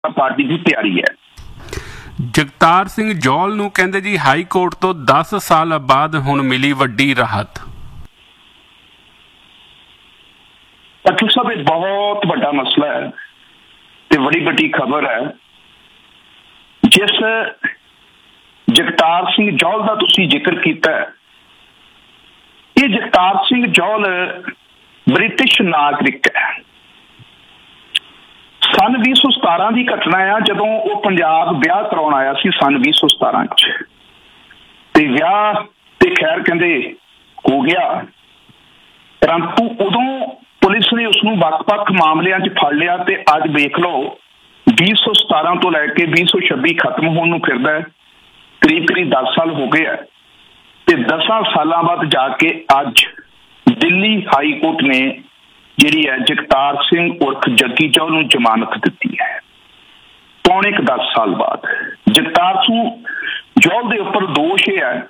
Party ਦੀ ਤਿਆਰੀ ਹੈ। ਜਗਤਾਰ ਸਿੰਘ ਜੌਲ ਨੂੰ ਕਹਿੰਦੇ ਜੀ ਹਾਈ ਕੋਰਟ ਤੋਂ 10 ਸਾਲ ਬਾਅਦ ਹੁਣ ਮਿਲੀ ਵੱਡੀ ਰਾਹਤ। ਅਖਿਲ ਸਾਹਿਬ ਇਹ ਬਹੁਤ ਵੱਡਾ ਮਸਲਾ ਹੈ ਤੇ ਬੜੀ ਵੱਡੀ ਖਬਰ ਹੈ। ਜਿਸ ਜਗਤਾਰ ਸਿੰਘ ਜੌਲ ਦਾ ਤੁਸੀਂ ਜ਼ਿਕਰ ਕੀਤਾ ਹੈ, ਇਹ ਜਗਤਾਰ ਸਿੰਘ ਜੌਲ ਬ੍ਰਿਟਿਸ਼ ਨਾਗਰਿਕ ਹੈ। ਸਨ 1917 ਦੀ ਘਟਨਾ ਆ, ਜਦੋਂ ਉਹ ਪੰਜਾਬ ਵਿਆਹ ਕਰਾਉਣ ਆਇਆ ਸੀ ਸਨ 1917 ਚ, ਤੇ ਵਿਆਹ ਤੇ ਖੈਰ ਕਹਿੰਦੇ ਹੋ ਗਿਆ, ਪਰੰਤੂ ਉਦੋਂ ਪੁਲਿਸ ਨੇ ਉਸਨੂੰ ਵੱਖ-ਵੱਖ ਮਾਮਲਿਆਂ 'ਚ ਫੜ ਲਿਆ। ਤੇ ਅੱਜ ਵੇਖ ਲਓ 2017 ਤੋਂ ਲੈ ਕੇ 2026 ਖਤਮ ਹੋਣ ਨੂੰ ਫਿਰਦਾ ਹੈ, ਕਰੀਬ 10 ਸਾਲ ਹੋ ਗਏ ਆ। ਤੇ 10 ਸਾਲਾਂ ਬਾਅਦ ਜਾ ਕੇ ਅੱਜ ਦਿੱਲੀ ਹਾਈ ਕੋਰਟ ਨੇ ਜਿਹੜੀ ਹੈ ਜਗਤਾਰ ਸਿੰਘ ਉਰਫ ਜੱਗੀ ਜੌਲ ਨੂੰ ਜ਼ਮਾਨਤ ਦਿੱਤੀ ਹੈ। ਪੌਣੇ 10 ਸਾਲ ਬਾਅਦ ਜਗਤਾਰ ਸਿੰਘ ਜੌਲ ਦੇ ਉੱਪਰ ਦੋਸ਼ ਇਹ ਹੈ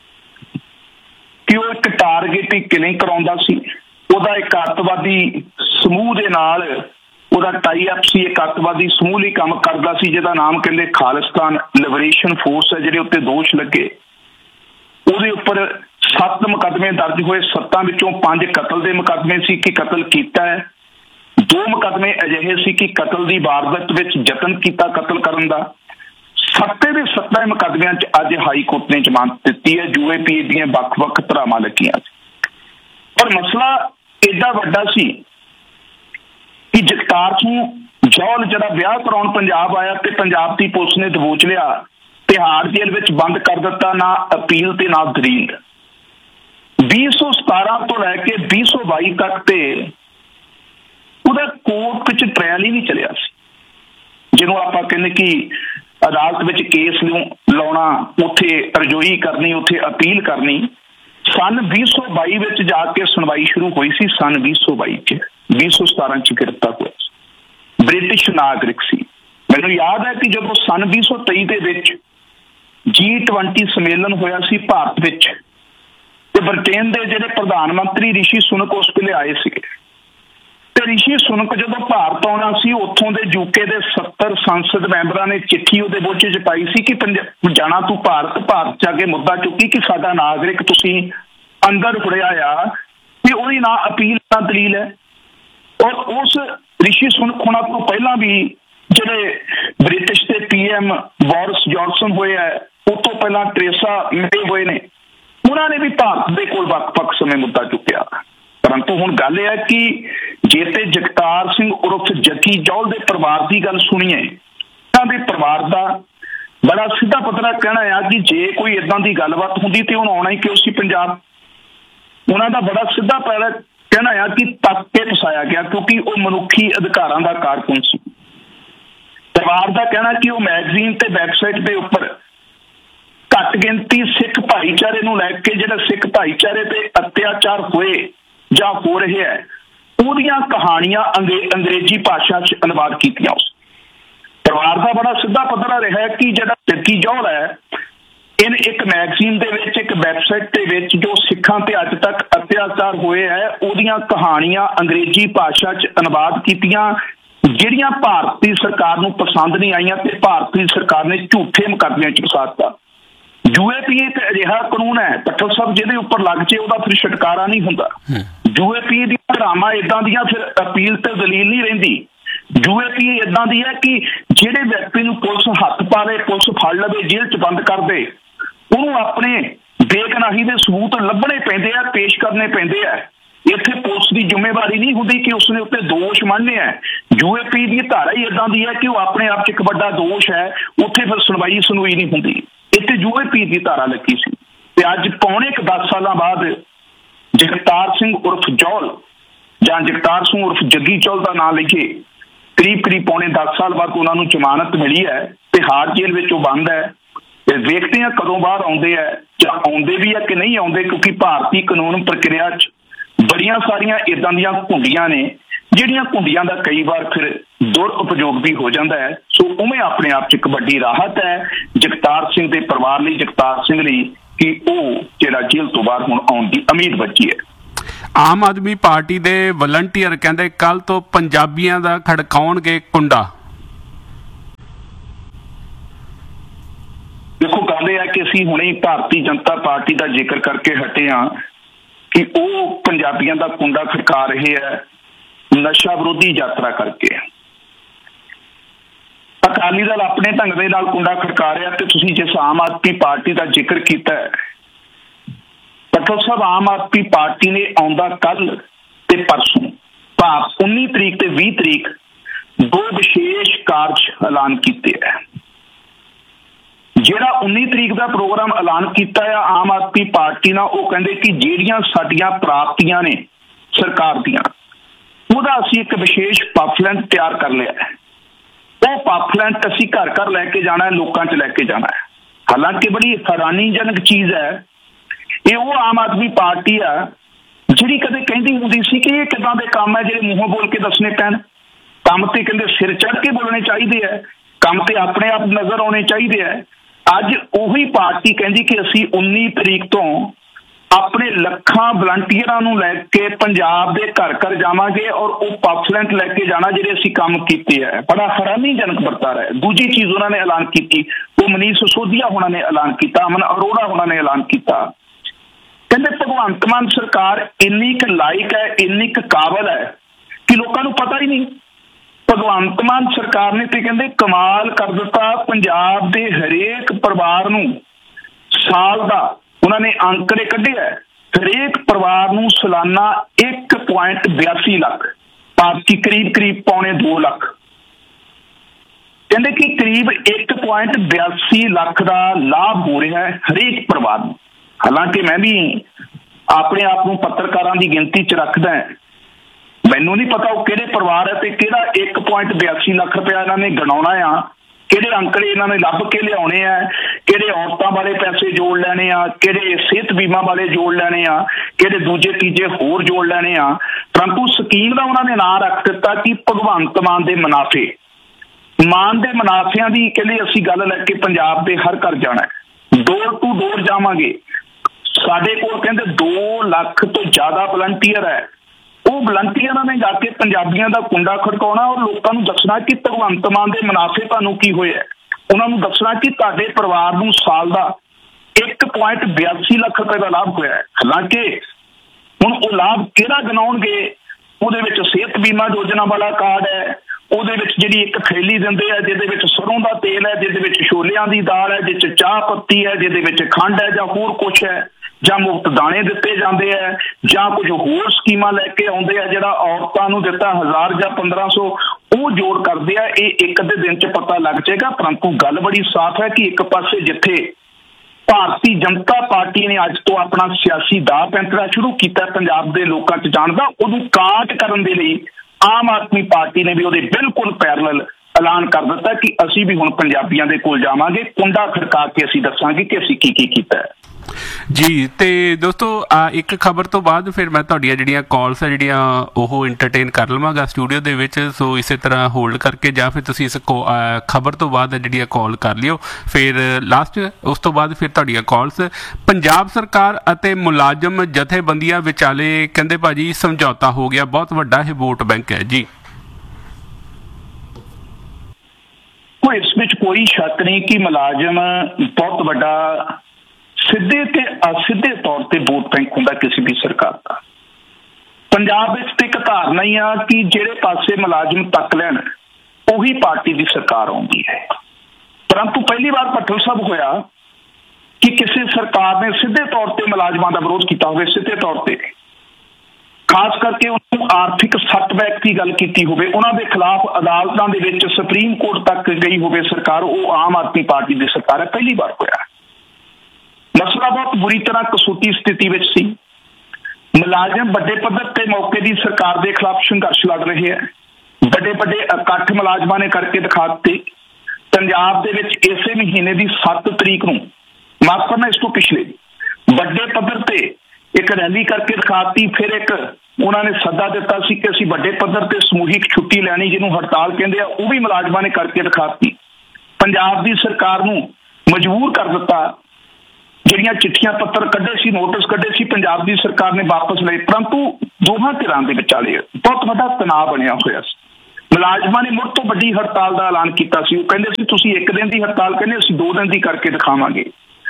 ਕਿ ਉਹ ਇੱਕ ਟਾਰਗੇਟ ਕਿਲਿੰਗ ਕਰਾਉਂਦਾ ਸੀ। ਉਹਦਾ ਇੱਕ ਅੱਤਵਾਦੀ ਸਮੂਹ ਦੇ ਨਾਲ ਉਹਦਾ ਟਾਈ ਅਪ ਸੀ, ਇੱਕ ਅੱਤਵਾਦੀ ਸਮੂਹ ਲਈ ਕੰਮ ਕਰਦਾ ਸੀ ਜਿਹਦਾ ਨਾਮ ਕਹਿੰਦੇ ਖਾਲਿਸਤਾਨ ਲਿਬਰੇਸ਼ਨ ਫੋਰਸ ਹੈ, ਜਿਹੜੇ ਉੱਤੇ ਦੋਸ਼ ਲੱਗੇ। ਉਹਦੇ ਉੱਪਰ 7 ਮੁਕੱਦਮੇ ਦਰਜ ਹੋਏ, 7 ਵਿੱਚੋਂ 5 ਕਤਲ ਦੇ ਮੁਕੱਦਮੇ ਸੀ ਕਿ ਕਤਲ ਕੀਤਾ ਹੈ। 2 ਮੁਕੱਦਮੇ ਅਜਿਹੇ ਸੀ ਕਿ ਕਤਲ ਦੀ ਵਾਰਦਾਤ ਵਿੱਚ ਯਤਨ ਕੀਤਾ ਕਤਲ ਕਰਨ ਦਾ। 7 ਦੇ 7 ਮੁਕੱਦਮਿਆਂ 'ਚ ਅੱਜ ਹਾਈ ਕੋਰਟ ਨੇ ਜ਼ਮਾਨਤ ਦਿੱਤੀ ਹੈ। UAP ਦੀਆਂ ਵੱਖ-ਵੱਖ ਧਾਰਾਵਾਂ ਲੱਗੀਆਂ ਸੀ, ਪਰ ਮਸਲਾ ਏਡਾ ਵੱਡਾ ਸੀ ਕਿ ਜਗਤਾਰ ਸਿੰਘ ਜੌਲ ਜਿਹੜਾ ਵਿਆਹ ਕਰਾਉਣ ਪੰਜਾਬ ਆਇਆ ਤੇ ਪੰਜਾਬ ਦੀ ਪੁਲਿਸ ਨੇ ਦਬੋਚ ਲਿਆ, ਤਿਹਾੜ ਜੇਲ੍ਹ ਵਿੱਚ ਬੰਦ ਕਰ ਦਿੱਤਾ। ਨਾ ਅਪੀਲ ਤੇ ਨਾ ਦਲੀਲ। 2017 ਤੋਂ ਲੈ ਕੇ 2022 ਤੱਕ ਤੇ ਉਹਦਾ ਕੋਰਟ ਵਿੱਚ ਟ੍ਰਾਇਲ ਹੀ ਨਹੀਂ ਚੱਲਿਆ ਸੀ, ਜਿਹਨੂੰ ਆਪਾਂ ਕਹਿੰਦੇ ਕਿ ਅਦਾਲਤ ਵਿੱਚ ਕੇਸ ਨੂੰ ਲਾਉਣਾ, ਉੱਥੇ ਰਜੋਈ ਕਰਨੀ, ਉੱਥੇ ਅਪੀਲ ਕਰਨੀ। ਸਨ 2022 ਵਿੱਚ ਜਾ ਕੇ ਸੁਣਵਾਈ ਸ਼ੁਰੂ ਹੋਈ ਸੀ। ਸਨ 2022 ਚ 2017 ਚ ਗ੍ਰਿਫਤਾਰ ਹੋਇਆ ਸੀ, ਬ੍ਰਿਟਿਸ਼ ਨਾਗਰਿਕ ਸੀ। ਮੈਨੂੰ ਯਾਦ ਹੈ ਕਿ ਜਦੋਂ ਸਨ 2023 ਦੇ ਵਿੱਚ G20 ਸੰਮੇਲਨ ਹੋਇਆ ਸੀ ਭਾਰਤ ਵਿੱਚ, ਤੇ ਬ੍ਰਿਟੇਨ ਦੇ ਜਿਹੜੇ ਪ੍ਰਧਾਨ ਮੰਤਰੀ ਰਿਸ਼ੀ ਸੁਨਕ ਉਸ ਵੇਲੇ ਆਏ ਸੀਗੇ। ਤੇ ਰਿਸ਼ੀ ਸੁਨਕ ਜਦੋਂ ਭਾਰਤ ਆਉਣਾ ਸੀ, ਉੱਥੋਂ ਦੇ UK ਦੇ 70 ਸੰਸਦ ਮੈਂਬਰਾਂ ਨੇ ਚਿੱਠੀ ਉਹਦੇ ਬੋਝੇ 'ਚ ਪਾਈ ਸੀ ਕਿ ਜਾਣਾ ਤੂੰ ਭਾਰਤ ਜਾ ਕੇ ਮੁੱਦਾ ਚੁੱਕੀ ਕਿ ਸਾਡਾ ਨਾਗਰਿਕ ਤੁਸੀਂ ਅੰਦਰ ਫੜਿਆ ਆ, ਤੇ ਉਹਦੀ ਨਾ ਅਪੀਲ ਨਾ ਦਲੀਲ ਹੈ। ਔਰ ਉਸ ਰਿਸ਼ੀ ਸੁਨਕ ਹੋਣਾ ਤੋਂ ਪਹਿਲਾਂ ਵੀ ਜਿਹੜੇ ਬ੍ਰਿਟਿਸ਼ ਦੇ PM ਬੋਰਿਸ ਜੌਨਸਨ ਹੋਏ ਹੈ, ਉਸ ਤੋਂ ਪਹਿਲਾਂ ਟਰੇਸਾ ਮੇ ਹੋਏ ਨੇ, ਉਹਨਾਂ ਨੇ ਵੀ ਭਾਰਤ ਦੇ ਕੋਲ ਵੱਖ-ਵੱਖ ਸਮੇਂ ਮੁੱਦਾ ਚੁੱਕਿਆ। ਪਰੰਤੂ ਹੁਣ ਗੱਲ ਇਹ ਹੈ ਕਿ ਜੇ ਤੇ ਜਗਤਾਰ ਸਿੰਘ ਉਰਫ ਜੱਗੀ ਜੌਲ ਦੇ ਪਰਿਵਾਰ ਦੀ ਗੱਲ ਸੁਣੀਏ, ਉਹਨਾਂ ਦੇ ਪਰਿਵਾਰ ਦਾ ਬੜਾ ਸਿੱਧਾ ਪੱਧਰਾ ਕਹਿਣਾ ਆ ਕਿ ਜੇ ਕੋਈ ਏਦਾਂ ਦੀ ਗੱਲਬਾਤ ਹੁੰਦੀ ਤੇ ਉਹਨੂੰ ਆਉਣਾ ਹੀ ਕਿਉਂ ਸੀ ਪੰਜਾਬ। ਉਹਨਾਂ ਦਾ ਬੜਾ ਸਿੱਧਾ ਪੈਰਾ ਕਹਿਣਾ ਆ ਕਿ ਤੱਕ ਕੇ ਫਸਾਇਆ ਗਿਆ ਕਿਉਂਕਿ ਉਹ ਮਨੁੱਖੀ ਅਧਿਕਾਰਾਂ ਦਾ ਕਾਰਕੁਨ ਸੀ। ਪਰਿਵਾਰ ਦਾ ਕਹਿਣਾ ਕਿ ਉਹ ਮੈਗਜ਼ੀਨ ਤੇ ਵੈਬਸਾਈਟ ਦੇ ਉੱਪਰ ਘੱਟ ਗਿਣਤੀ ਸਿੱਖ ਭਾਈਚਾਰੇ ਨੂੰ ਲੈ ਕੇ, ਜਿਹੜਾ ਸਿੱਖ ਭਾਈਚਾਰੇ ਤੇ ਅਤਿਆਚਾਰ ਹੋਏ ਜਾਂ ਹੋ ਰਹੇ ਹੈ, ਉਹਦੀਆਂ ਕਹਾਣੀਆਂ ਅੰਗਰੇਜ਼ੀ ਭਾਸ਼ਾ 'ਚ ਅਨੁਵਾਦ ਕੀਤੀਆਂ। ਉਸ ਪਰਿਵਾਰ ਦਾ ਬੜਾ ਸਿੱਧਾ ਪੱਧਰਾ ਰਿਹਾ ਕਿ ਜਿਹੜਾ ਜੱਗੀ ਜੌਲ ਹੈ, ਇਹਨੇ ਇੱਕ ਮੈਗਜ਼ੀਨ ਦੇ ਵਿੱਚ, ਇੱਕ ਵੈਬਸਾਈਟ ਦੇ ਵਿੱਚ ਜੋ ਸਿੱਖਾਂ ਤੇ ਅੱਜ ਤੱਕ ਅਤਿਆਚਾਰ ਹੋਏ ਹੈ, ਉਹਦੀਆਂ ਕਹਾਣੀਆਂ ਅੰਗਰੇਜ਼ੀ ਭਾਸ਼ਾ 'ਚ ਅਨੁਵਾਦ ਕੀਤੀਆਂ, ਜਿਹੜੀਆਂ ਭਾਰਤੀ ਸਰਕਾਰ ਨੂੰ ਪਸੰਦ ਨਹੀਂ ਆਈਆਂ ਤੇ ਭਾਰਤੀ ਸਰਕਾਰ ਨੇ ਝੂਠੇ ਮੁਕੱਦਮਿਆਂ 'ਚ ਫਸਾ ਦਿੱਤਾ। UAP ਇੱਕ ਅਜਿਹਾ ਕਾਨੂੰਨ ਹੈ ਪੱਟਲ ਸਾਹਿਬ, ਜਿਹਦੇ ਉੱਪਰ ਲੱਗ ਜੇ ਉਹਦਾ ਫਿਰ ਛੁਟਕਾਰਾ ਨਹੀਂ ਹੁੰਦਾ। UAP ਦੀਆਂ ਧਾਰਾਵਾਂ ਏਦਾਂ ਦੀਆਂ ਫਿਰ ਅਪੀਲ ਤੇ ਦਲੀਲ ਨਹੀਂ ਰਹਿੰਦੀ। UAP ਏਦਾਂ ਦੀ ਹੈ ਕਿ ਜਿਹੜੇ ਵਿਅਕਤੀ ਨੂੰ ਪੁਲਿਸ ਹੱਥ ਪਾਵੇ, ਪੁਲਿਸ ਫੜ ਲਵੇ, ਜੇਲ੍ਹ 'ਚ ਬੰਦ ਕਰ ਦੇ, ਉਹਨੂੰ ਆਪਣੇ ਬੇਗੁਨਾਹੀ ਦੇ ਸਬੂਤ ਲੱਭਣੇ ਪੈਂਦੇ ਆ, ਪੇਸ਼ ਕਰਨੇ ਪੈਂਦੇ ਆ। ਇੱਥੇ ਪੁਲਿਸ ਦੀ ਜ਼ਿੰਮੇਵਾਰੀ ਨਹੀਂ ਹੁੰਦੀ ਕਿ ਉਸਨੇ ਉੱਤੇ ਦੋਸ਼ ਮੰਨੇ ਹੈ। UAP ਦੀ ਧਾਰਾ ਹੀ ਏਦਾਂ ਦੀ ਹੈ ਕਿ ਉਹ ਆਪਣੇ ਆਪ 'ਚ ਇੱਕ ਵੱਡਾ ਦੋਸ਼ ਹੈ, ਉੱਥੇ ਫਿਰ ਸੁਣਵਾਈ ਨਹੀਂ ਹੁੰਦੀ। ਇੱਥੇ UAP ਦੀ ਧਾਰਾ ਲੱਗੀ ਸੀ। ਤੇ ਅੱਜ ਪੌਣੇ 10 ਸਾਲਾਂ ਬਾਅਦ ਜਗਤਾਰ ਸਿੰਘ ਉਰਫ ਜੌਲ ਜਾਂ ਜਗਤਾਰ ਸਿੰਘ ਉਰਫ ਜੱਗੀ ਜੌਲ ਦਾ ਨਾਂ ਲਈਏ, ਕਰੀਬ ਪੌਣੇ 10 ਸਾਲ ਬਾਅਦ ਉਹਨਾਂ ਨੂੰ ਜ਼ਮਾਨਤ ਮਿਲੀ ਹੈ ਤੇ ਹਾਰ ਜੇਲ੍ਹ ਵਿੱਚ ਉਹ ਬੰਦ ਹੈ। ਤੇ ਵੇਖਦੇ ਹਾਂ ਕਦੋਂ ਬਾਹਰ ਆਉਂਦੇ ਹੈ, ਜਾਂ ਆਉਂਦੇ ਵੀ ਹੈ ਕਿ ਨਹੀਂ ਆਉਂਦੇ, ਕਿਉਂਕਿ ਭਾਰਤੀ ਕਾਨੂੰਨ ਪ੍ਰਕਿਰਿਆ 'ਚ ਬੜੀਆਂ ਸਾਰੀਆਂ ਏਦਾਂ ਦੀਆਂ ਘੁੰਡੀਆਂ ਨੇ, ਜਿਹੜੀਆਂ ਘੁੰਡੀਆਂ ਦਾ ਕਈ ਵਾਰ ਫਿਰ ਦੁਰ ਉਪਯੋਗ ਵੀ ਹੋ ਜਾਂਦਾ ਹੈ। ਸੋ ਉਵੇਂ ਆਪਣੇ ਆਪ 'ਚ ਇੱਕ ਵੱਡੀ ਰਾਹਤ ਹੈ ਜਗਤਾਰ ਸਿੰਘ ਦੇ ਪਰਿਵਾਰ ਲਈ, ਜਗਤਾਰ ਸਿੰਘ ਲਈ, ਕਿ ਉਹ ਜਿਹੜਾ ਜੇਲ੍ਹ ਤੋਂ ਬਾਹਰ ਹੁਣ ਆਉਣ ਦੀ ਉਮੀਦ ਬੱਚੀ ਹੈ। ਆਮ ਆਦਮੀ ਪਾਰਟੀ ਦੇ ਵਲੰਟੀਅਰ ਕਹਿੰਦੇ ਕੱਲ ਤੋਂ ਪੰਜਾਬੀਆਂ ਦਾ ਖੜਕਾਉਣਗੇ ਕੁੰਡਾ। ਚਾਹੁੰਦੇ ਆ ਕਿ ਅਸੀਂ ਹੁਣੇ ਭਾਰਤੀ ਜਨਤਾ ਪਾਰਟੀ ਦਾ ਜ਼ਿਕਰ ਕਰਕੇ ਹਟੇ ਹਾਂ ਕਿ ਉਹ ਪੰਜਾਬੀਆਂ ਦਾ ਕੁੰਡਾ ਖੜਕਾ ਰਹੇ ਹੈ ਨਸ਼ਾ ਵਿਰੋਧੀ ਯਾਤਰਾ ਕਰਕੇ। ਅਕਾਲੀ ਦਲ ਆਪਣੇ ਢੰਗ ਦੇ ਨਾਲ ਕੁੰਡਾ ਖੜਕਾ ਰਿਹਾ ਤੇ ਤੁਸੀਂ ਜਿਸ ਆਮ ਆਦਮੀ ਪਾਰਟੀ ਦਾ ਜ਼ਿਕਰ ਕੀਤਾ ਹੈ, ਪਟਲ ਸਾਹਿਬ, ਆਮ ਆਦਮੀ ਪਾਰਟੀ ਨੇ ਆਉਂਦਾ ਕੱਲ ਤੇ ਪਰਸੋਂ ਭਾਵ 19 ਤਰੀਕ ਤੇ 20 ਤਰੀਕ 2 ਵਿਸ਼ੇਸ਼ ਕਾਰਜ ਐਲਾਨ ਕੀਤੇ ਹੈ। ਜਿਹੜਾ 19 ਤਰੀਕ ਦਾ ਪ੍ਰੋਗਰਾਮ ਐਲਾਨ ਕੀਤਾ ਆ ਆਮ ਆਦਮੀ ਪਾਰਟੀ ਨਾਲ, ਉਹ ਕਹਿੰਦੇ ਕਿ ਜਿਹੜੀਆਂ ਸਾਡੀਆਂ ਪ੍ਰਾਪਤੀਆਂ ਨੇ ਸਰਕਾਰ ਦੀਆਂ, ਉਹਦਾ ਅਸੀਂ ਇੱਕ ਵਿਸ਼ੇਸ਼ ਪਾਪੂਲੈਂਟ ਤਿਆਰ ਕਰ ਲਿਆ ਹੈ। ਉਹ ਪਾਪੂਲੈਂਟ ਅਸੀਂ ਘਰ ਘਰ ਲੈ ਕੇ ਜਾਣਾ ਹੈ, ਲੋਕਾਂ 'ਚ ਲੈ ਕੇ ਜਾਣਾ ਹੈ। ਹਾਲਾਂਕਿ ਬੜੀ ਹੈਰਾਨੀਜਨਕ ਚੀਜ਼ ਹੈ, ਇਹ ਉਹ ਆਮ ਆਦਮੀ ਪਾਰਟੀ ਆ ਜਿਹੜੀ ਕਦੇ ਕਹਿੰਦੀ ਹੁੰਦੀ ਸੀ ਕਿ ਇਹ ਕਿੱਦਾਂ ਦੇ ਕੰਮ ਹੈ ਜਿਹੜੇ ਮੂੰਹੋਂ ਬੋਲ ਕੇ ਦੱਸਣੇ ਪੈਣ। ਕੰਮ ਤੇ ਕਹਿੰਦੇ ਸਿਰ ਚੜ੍ਹ ਕੇ ਬੋਲਣੇ ਚਾਹੀਦੇ ਹੈ, ਕੰਮ ਤੇ ਆਪਣੇ ਆਪ ਨਜ਼ਰ ਆਉਣੇ ਚਾਹੀਦੇ ਹੈ। ਅੱਜ ਉਹੀ ਪਾਰਟੀ ਕਹਿੰਦੀ ਕਿ ਅਸੀਂ 19 ਤਰੀਕ ਤੋਂ ਆਪਣੇ ਲੱਖਾਂ ਵਲੰਟੀਅਰਾਂ ਨੂੰ ਲੈ ਕੇ ਪੰਜਾਬ ਦੇ ਘਰ ਘਰ ਜਾਵਾਂਗੇ ਔਰ ਉਹ ਪਾਪੂਲੈਂਟ ਲੈ ਕੇ ਜਾਣਾ ਜਿਹੜੇ ਅਸੀਂ ਕੰਮ ਕੀਤੇ ਹੈ। ਬੜਾ ਹੈਰਾਨੀਜਨਕ ਵਰਤਾਰਾ ਹੈ। ਦੂਜੀ ਚੀਜ਼ ਉਹਨਾਂ ਨੇ ਐਲਾਨ ਕੀਤੀ, ਉਹ ਮਨੀਸ਼ ਸਿਸੋਦੀਆ ਹੋਣਾ ਨੇ ਐਲਾਨ ਕੀਤਾ, ਅਮਨ ਅਰੋੜਾ ਹੋਣਾ ਨੇ ਐਲਾਨ ਕੀਤਾ। ਕਹਿੰਦੇ ਭਗਵੰਤ ਮਾਨ ਸਰਕਾਰ ਇੰਨੀ ਕੁ ਲਾਇਕ ਹੈ, ਇੰਨੀ ਕੁ ਕਾਬਲ ਹੈ ਕਿ ਲੋਕਾਂ ਨੂੰ ਪਤਾ ਹੀ ਨਹੀਂ। ਭਗਵੰਤ ਮਾਨ ਸਰਕਾਰ ਨੇ ਤੇ ਕਹਿੰਦੇ ਕਮਾਲ ਕਰ ਦਿੱਤਾ, ਪੰਜਾਬ ਦੇ ਹਰੇਕ ਪਰਿਵਾਰ ਨੂੰ ਸਾਲ ਦਾ ਉਹਨਾਂ ਨੇ ਅੰਕੜੇ ਕੱਢਿਆ, ਹਰੇਕ ਪਰਿਵਾਰ ਨੂੰ ਸਾਲਾਨਾ 1.82 ਲੱਖ ਭਾਰਤੀ ਕਰੀਬ ਪੌਣੇ 2 ਲੱਖ, ਕਹਿੰਦੇ ਕਿ ਕਰੀਬ 1.82 ਲੱਖ ਦਾ ਲਾਭ ਹੋ ਰਿਹਾ ਹੈ ਹਰੇਕ ਪਰਿਵਾਰ ਨੂੰ। ਹਾਲਾਂਕਿ ਮੈਂ ਵੀ ਆਪਣੇ ਆਪ ਨੂੰ ਪੱਤਰਕਾਰਾਂ ਦੀ ਗਿਣਤੀ 'ਚ ਰੱਖਦਾ, ਮੈਨੂੰ ਨਹੀਂ ਪਤਾ ਉਹ ਕਿਹੜੇ ਪਰਿਵਾਰ ਹੈ ਤੇ ਕਿਹੜਾ 1.82 ਲੱਖ ਰੁਪਇਆ ਇਹਨਾਂ ਨੇ ਗਣਾਉਣਾ ਆ, ਕਿਹੜੇ ਅੰਕੜੇ ਇਹਨਾਂ ਨੇ ਲੱਭ ਕੇ ਲਿਆਉਣੇ ਆ, ਕਿਹੜੇ ਔਰਤਾਂ ਵਾਲੇ ਪੈਸੇ ਜੋੜ ਲੈਣੇ ਆ, ਕਿਹੜੇ ਸਿਹਤ ਬੀਮਾ ਵਾਲੇ ਜੋੜ ਲੈਣੇ ਆ, ਕਿਹੜੇ ਦੂਜੇ ਤੀਜੇ ਹੋਰ ਜੋੜ ਲੈਣੇ ਆ। ਪਰੰਤੂ ਸਕੀਮ ਦਾ ਉਹਨਾਂ ਨੇ ਨਾਂ ਰੱਖ ਦਿੱਤਾ ਕਿ ਭਗਵੰਤ ਮਾਨ ਦੇ ਮੁਨਾਫੇ। ਮਾਨ ਦੇ ਮੁਨਾਫਿਆਂ ਦੀ ਕਹਿੰਦੇ ਅਸੀਂ ਗੱਲ ਲੈ ਕੇ ਪੰਜਾਬ ਦੇ ਹਰ ਘਰ ਜਾਣਾ, ਡੋਰ ਟੂ ਡੋਰ ਜਾਵਾਂਗੇ। ਸਾਡੇ ਕੋਲ ਕਹਿੰਦੇ 2 ਲੱਖ ਤੋਂ ਜ਼ਿਆਦਾ ਵਲੰਟੀਅਰ ਹੈ। ਉਹ ਵਲੰਟੀਅਰਾਂ ਨੇ ਜਾ ਕੇ ਪੰਜਾਬੀਆਂ ਦਾ ਕੁੰਡਾ ਖੜਕਾਉਣਾ ਔਰ ਲੋਕਾਂ ਨੂੰ ਦੱਸਣਾ ਕਿ ਭਗਵੰਤ ਮਾਨ ਦੇ ਮੁਨਾਫੇ ਤੁਹਾਨੂੰ ਕੀ ਹੋਏ ਹੈ। ਉਹਨਾਂ ਨੂੰ ਦੱਸਣਾ ਕਿ ਤੁਹਾਡੇ ਪਰਿਵਾਰ ਨੂੰ ਸਾਲ ਦਾ 1.82 ਲੱਖ ਰੁਪਏ ਦਾ ਲਾਭ ਹੋਇਆ ਹੈ। ਹਾਲਾਂਕਿ ਹੁਣ ਉਹ ਲਾਭ ਕਿਹੜਾ ਗਿਣਾਉਣਗੇ? ਉਹਦੇ ਵਿੱਚ ਸਿਹਤ ਬੀਮਾ ਯੋਜਨਾ ਵਾਲਾ ਕਾਰਡ ਹੈ, ਉਹਦੇ ਵਿੱਚ ਜਿਹੜੀ ਇੱਕ ਥੈਲੀ ਦਿੰਦੇ ਆ ਜਿਹਦੇ ਵਿੱਚ ਸਰੋਂ ਦਾ ਤੇਲ ਹੈ, ਜਿਹਦੇ ਵਿੱਚ ਛੋਲਿਆਂ ਦੀ ਦਾਲ ਹੈ, ਜਿਹਦੇ 'ਚ ਚਾਹ ਪੱਤੀ ਹੈ, ਜਿਹਦੇ ਵਿੱਚ ਖੰਡ ਹੈ ਜਾਂ ਹੋਰ ਕੁਛ ਹੈ, ਜਾਂ ਮੁਫਤ ਦਾਣੇ ਦਿੱਤੇ ਜਾਂਦੇ ਆ, ਜਾਂ ਕੁਝ ਹੋਰ ਸਕੀਮਾਂ ਲੈ ਕੇ ਆਉਂਦੇ ਆ ਜਿਹੜਾ ਔਰਤਾਂ ਨੂੰ ਦਿੱਤਾ 1000 ਜਾਂ 1500, ਉਹ ਜੋੜ ਕਰਦੇ ਆ। ਇਹ ਇੱਕ ਅੱਧੇ ਦਿਨ 'ਚ ਪਤਾ ਲੱਗ ਜਾਏਗਾ। ਪਰੰਤੂ ਗੱਲ ਬੜੀ ਸਾਫ਼ ਹੈ ਕਿ ਇੱਕ ਪਾਸੇ ਜਿੱਥੇ ਭਾਰਤੀ ਜਨਤਾ ਪਾਰਟੀ ਨੇ ਅੱਜ ਤੋਂ ਆਪਣਾ ਸਿਆਸੀ ਦਾਅ ਪੈਂਤਰਾ ਸ਼ੁਰੂ ਕੀਤਾ ਪੰਜਾਬ ਦੇ ਲੋਕਾਂ 'ਚ ਜਾਣ ਦਾ, ਉਹਨੂੰ ਕਾਟ ਕਰਨ ਦੇ ਲਈ ਆਮ ਆਦਮੀ ਪਾਰਟੀ ਨੇ ਵੀ ਉਹਦੇ ਬਿਲਕੁਲ ਪੈਰਲਲ ਐਲਾਨ ਕਰ ਦਿੱਤਾ ਕਿ ਅਸੀਂ ਵੀ ਹੁਣ ਪੰਜਾਬੀਆਂ ਦੇ ਕੋਲ ਜਾਵਾਂਗੇ, ਕੁੰਡਾ ਖੜਕਾ ਕੇ ਅਸੀਂ ਦੱਸਾਂਗੇ ਕਿ ਅਸੀਂ ਕੀ ਕੀਤਾ ਹੈ। ਜੀ, ਤੇ ਦੋਸਤੋ ਇੱਕ ਖਬਰ ਤੋਂ ਬਾਅਦ ਫਿਰ ਮੈਂ ਤੁਹਾਡੀਆਂ ਜਿਹੜੀਆਂ ਕਾਲਸ ਆ ਜਿਹੜੀਆਂ ਉਹ ਇੰਟਰਟੇਨ ਕਰ ਲਵਾਂਗਾ ਸਟੂਡੀਓ ਦੇ ਵਿੱਚ, ਸੋ ਇਸੇ ਤਰ੍ਹਾਂ ਹੋਲਡ ਕਰਕੇ ਜਾਂ ਫਿਰ ਤੁਸੀਂ ਇਸ ਖਬਰ ਤੋਂ ਬਾਅਦ ਜਿਹੜੀਆਂ ਕਾਲ ਕਰ ਲਿਓ, ਫਿਰ ਲਾਸਟ ਉਸ ਤੋਂ ਬਾਅਦ ਫਿਰ ਤੁਹਾਡੀਆਂ ਕਾਲਸ। ਪੰਜਾਬ ਸਰਕਾਰ ਅਤੇ ਮੁਲਾਜ਼ਮ ਜਥੇਬੰਦੀਆਂ ਵਿਚਾਲੇ ਕਹਿੰਦੇ ਭਾਜੀ ਸਮਝੌਤਾ ਹੋ ਗਿਆ, ਬਹੁਤ ਵੱਡਾ ਇਹ ਵੋਟ ਬੈਂਕ ਹੈ ਜੀ। ਇਸ ਵਿੱਚ ਕੋਈ ਸ਼ੱਕ ਨਹੀਂ ਕਿ ਮੁਲਾਜ਼ਮ ਬਹੁਤ ਵੱਡਾ ਸਿੱਧੇ ਤੇ ਅਸਿੱਧੇ ਤੌਰ ਤੇ ਵੋਟ ਬੈਂਕ ਹੁੰਦਾ ਕਿਸੇ ਵੀ ਸਰਕਾਰ ਦਾ। ਪੰਜਾਬ ਵਿੱਚ ਤੇ ਇੱਕ ਧਾਰਨਾ ਹੀ ਆ ਕਿ ਜਿਹੜੇ ਪਾਸੇ ਮੁਲਾਜ਼ਮ ਤੱਕ ਲੈਣ ਉਹੀ ਪਾਰਟੀ ਦੀ ਸਰਕਾਰ ਆਉਂਦੀ ਹੈ। ਪਰੰਤੂ ਪਹਿਲੀ ਵਾਰ ਪੱਟਲ ਸਾਹਿਬ ਹੋਇਆ ਕਿ ਕਿਸੇ ਸਰਕਾਰ ਨੇ ਸਿੱਧੇ ਤੌਰ ਤੇ ਮੁਲਾਜ਼ਮਾਂ ਦਾ ਵਿਰੋਧ ਕੀਤਾ ਹੋਵੇ, ਸਿੱਧੇ ਤੌਰ ਤੇ, ਖਾਸ ਕਰਕੇ ਉਹਨੂੰ ਆਰਥਿਕ ਸੱਟਬੈਕ ਦੀ ਗੱਲ ਕੀਤੀ ਹੋਵੇ, ਉਹਨਾਂ ਦੇ ਖਿਲਾਫ ਅਦਾਲਤਾਂ ਦੇ ਵਿੱਚ ਸੁਪਰੀਮ ਕੋਰਟ ਤੱਕ ਗਈ ਹੋਵੇ ਸਰਕਾਰ, ਉਹ ਆਮ ਆਦਮੀ ਪਾਰਟੀ ਦੀ ਸਰਕਾਰ ਹੈ। ਪਹਿਲੀ ਵਾਰ ਹੋਇਆ। ਮਸਲਾ ਬਹੁਤ ਬੁਰੀ ਤਰ੍ਹਾਂ ਕਸੂਤੀ ਸਥਿਤੀ ਵਿੱਚ ਸੀ। ਮੁਲਾਜ਼ਮ ਵੱਡੇ ਪੱਧਰ ਤੇ ਮੌਕੇ ਦੀ ਸਰਕਾਰ ਦੇ ਖਿਲਾਫ ਸੰਘਰਸ਼ ਲੜ ਰਹੇ ਹੈ। ਵੱਡੇ ਇਕੱਠ ਮੁਲਾਜ਼ਮਾਂ ਨੇ ਕਰਕੇ ਦਿਖਾ ਦਿੱਤੇ। ਪੰਜਾਬ ਦੇ ਵਿੱਚ ਇਸੇ ਮਹੀਨੇ ਦੀ 7 ਤਰੀਕ ਨੂੰ, ਮਾਫ ਕਰਨਾ ਇਸ ਤੋਂ ਪਿਛਲੇ, ਵੱਡੇ ਪੱਧਰ ਤੇ ਇੱਕ ਰੈਲੀ ਕਰਕੇ ਦਿਖਾਤੀ। ਫਿਰ ਇੱਕ ਉਹਨਾਂ ਨੇ ਸੱਦਾ ਦਿੱਤਾ ਸੀ ਕਿ ਅਸੀਂ ਵੱਡੇ ਪੱਧਰ ਤੇ ਸਮੂਹਿਕ ਛੁੱਟੀ ਲੈਣੀ, ਜਿਹਨੂੰ ਹੜਤਾਲ ਕਹਿੰਦੇ ਆ, ਉਹ ਵੀ ਮੁਲਾਜ਼ਮਾਂ ਨੇ ਕਰਕੇ ਦਿਖਾਤੀ। ਪੰਜਾਬ ਦੀ ਸਰਕਾਰ ਨੂੰ ਮਜਬੂਰ ਕਰ ਦਿੱਤਾ। ਜਿਹੜੀਆਂ ਚਿੱਠੀਆਂ ਪੱਤਰ ਕੱਢੇ ਸੀ, ਨੋਟਿਸ ਕੱਢੇ ਸੀ, ਪੰਜਾਬ ਦੀ ਸਰਕਾਰ ਨੇ ਵਾਪਸ ਲਏ। ਪਰੰਤੂ ਦੋਹਾਂ ਧਿਰਾਂ ਦੇ ਵਿਚਾਲੇ ਬਹੁਤ ਵੱਡਾ ਤਣਾਅ ਬਣਿਆ ਹੋਇਆ ਸੀ। ਮੁਲਾਜ਼ਮਾਂ ਨੇ ਮੁੜ ਤੋਂ ਵੱਡੀ ਹੜਤਾਲ ਦਾ ਐਲਾਨ ਕੀਤਾ ਸੀ। ਉਹ ਕਹਿੰਦੇ ਸੀ ਤੁਸੀਂ 1 ਦਿਨ ਦੀ ਹੜਤਾਲ ਕਹਿੰਦੇ, ਅਸੀਂ 2 ਦਿਨ ਦੀ ਕਰਕੇ ਦਿਖਾਵਾਂਗੇ।